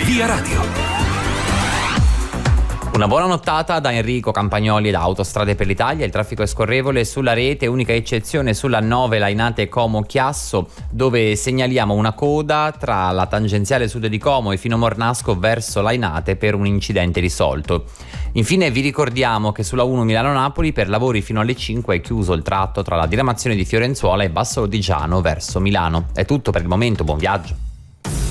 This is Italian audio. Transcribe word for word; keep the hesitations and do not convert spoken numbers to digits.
Via Radio. Una buona nottata da Enrico Campagnoli da Autostrade per l'Italia. Il traffico è scorrevole sulla rete, unica eccezione sulla nove Lainate Como-Chiasso, dove segnaliamo una coda tra la tangenziale sud di Como e fino a Mornasco verso Lainate per un incidente risolto. Infine vi ricordiamo che sulla uno Milano-Napoli per lavori fino alle cinque è chiuso il tratto tra la diramazione di Fiorenzuola e Basso Lodigiano verso Milano. È tutto per il momento, buon viaggio.